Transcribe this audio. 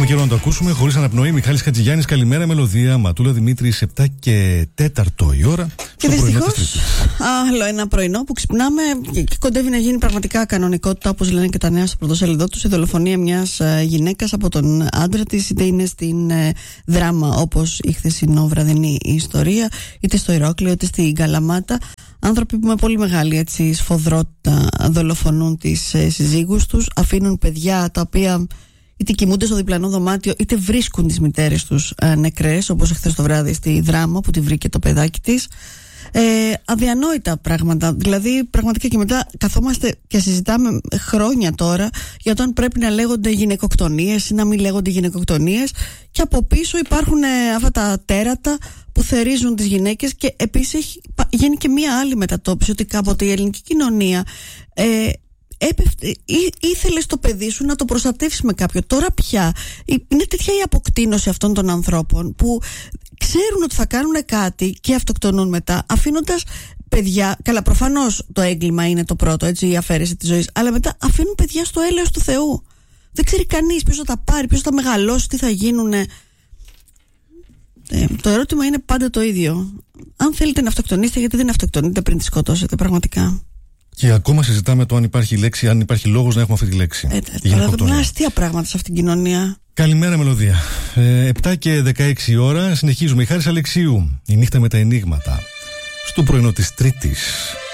Είχαμε καιρό να το ακούσουμε. Χωρίς αναπνοή, Μιχάλης Χατζηγιάννης, καλημέρα. Μελωδία, Ματούλα Δημήτρης, 7 και 4 η ώρα. Και δυστυχώς, άλλο ένα πρωινό που ξυπνάμε και κοντεύει να γίνει πραγματικά κανονικότητα, όπως λένε και τα νέα στο πρωτοσέλιδό τους. Η δολοφονία μιας γυναίκας από τον άντρα της, είτε είναι στην Δράμα, όπως η χθεσινό-βραδινή ιστορία, είτε στο Ηράκλειο, είτε στην Καλαμάτα. Άνθρωποι που με πολύ μεγάλη σφοδρότητα δολοφονούν τις συζύγους τους, αφήνουν παιδιά τα οποία είτε κοιμούνται στο διπλανό δωμάτιο, είτε βρίσκουν τις μητέρες τους νεκρές, όπως χθες το βράδυ στη Δράμα που τη βρήκε το παιδάκι της. Αδιανόητα πράγματα. Δηλαδή, πραγματικά και μετά καθόμαστε και συζητάμε χρόνια τώρα για το αν πρέπει να λέγονται γυναικοκτονίες ή να μην λέγονται γυναικοκτονίες, και από πίσω υπάρχουν αυτά τα τέρατα που θερίζουν τις γυναίκες. Και επίσης έχει γίνει και μία άλλη μετατόπιση, ότι κάποτε η ελληνική κοινωνία ήθελε στο παιδί σου να το προστατεύσεις με κάποιο. Τώρα πια είναι τέτοια η αποκτήνωση αυτών των ανθρώπων που ξέρουν ότι θα κάνουν κάτι και αυτοκτονούν μετά, αφήνοντας παιδιά. Καλά, προφανώς το έγκλημα είναι το πρώτο, έτσι, η αφαίρεση της ζωής, αλλά μετά αφήνουν παιδιά στο έλεος του Θεού. Δεν ξέρει κανείς ποιος θα τα πάρει, ποιος θα μεγαλώσει, τι θα γίνουνε. Το ερώτημα είναι πάντα το ίδιο. Αν θέλετε να αυτοκτονήσετε, γιατί δεν αυτοκτονείτε πριν τη σκοτώσετε, πραγματικά. Και ακόμα συζητάμε το αν υπάρχει λέξη, αν υπάρχει λόγος να έχουμε αυτή τη λέξη. Τώρα δούμε αστεία πράγματα σε αυτήν την κοινωνία. Καλημέρα, Μελωδία. 7 και 16 η ώρα. Συνεχίζουμε. Η Χάρης Αλεξίου. Η νύχτα με τα ενίγματα. Στο πρωινό της Τρίτης.